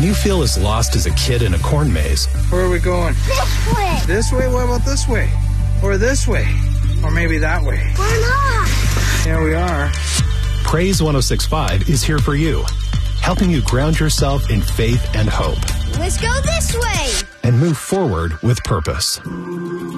you feel as lost as a kid in a corn maze, Where are we going? This way. This way? What about this way? Or this way? Or maybe that way? We're not. Here we are. Praise 106.5 is here for you, helping you ground yourself in faith and hope Let's go this way. and move forward with purpose.